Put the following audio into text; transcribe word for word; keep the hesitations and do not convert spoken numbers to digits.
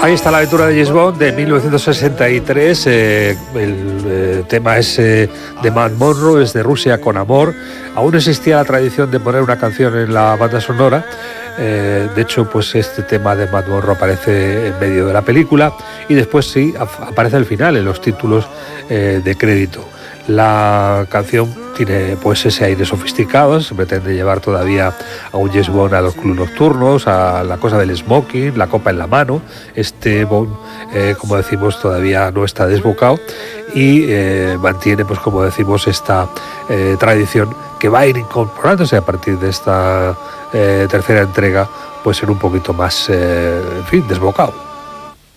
Ahí está la aventura de James Bond de mil novecientos sesenta y tres. Eh, el eh, tema es eh, de Matt Monro, es de Rusia con amor. Aún existía la tradición de poner una canción en la banda sonora. Eh, de hecho, pues este tema de Matt Monro aparece en medio de la película y después sí aparece al final en los títulos eh, de crédito. La canción tiene pues ese aire sofisticado, se pretende llevar todavía a un James Bond a los clubes nocturnos, a la cosa del smoking, la copa en la mano. Este Bond, eh, como decimos, todavía no está desbocado y eh, mantiene, pues como decimos, esta eh, tradición que va a ir incorporándose a partir de esta eh, tercera entrega, pues ser un poquito más, eh, en fin, desbocado.